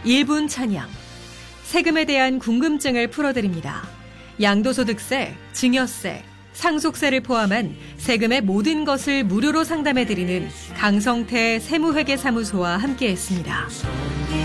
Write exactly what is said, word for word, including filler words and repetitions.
일 분 찬양. 세금에 대한 궁금증을 풀어드립니다. 양도소득세, 증여세, 상속세를 포함한 세금의 모든 것을 무료로 상담해드리는 강성태 세무회계사무소와 함께했습니다.